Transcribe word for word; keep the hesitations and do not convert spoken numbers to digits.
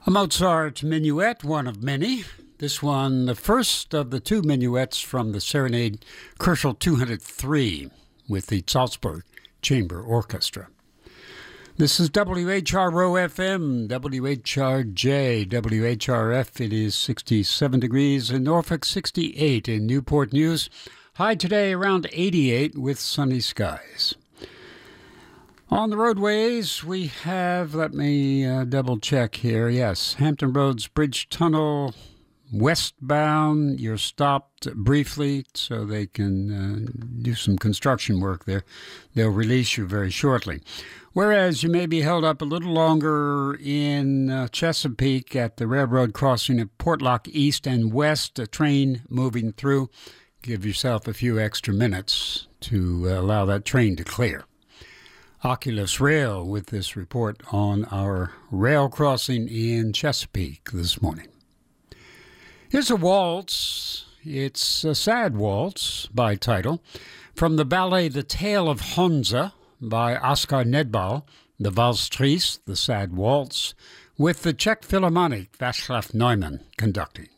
A Mozart minuet, one of many. This one, the first of the two minuets from the Serenade Koelschel two hundred three with the Salzburg Chamber Orchestra. This is W H R O F M, W H R J, W H R F. It is sixty-seven degrees in Norfolk, sixty-eight in Newport News. High today around eighty-eight with sunny skies. On the roadways, we have, let me uh, double check here. Yes, Hampton Roads Bridge Tunnel, westbound. You're stopped briefly so they can uh, do some construction work there. They'll release you very shortly. Whereas you may be held up a little longer in uh, Chesapeake at the railroad crossing at Portlock East and West, a train moving through. Give yourself a few extra minutes to uh, allow that train to clear. Oculus Rail with this report on our rail crossing in Chesapeake this morning. Here's a waltz. It's a sad waltz by title from the ballet The Tale of Honza by Oskar Nedbal, the Valse Triste, the sad waltz, with the Czech Philharmonic Václav Neumann conducting.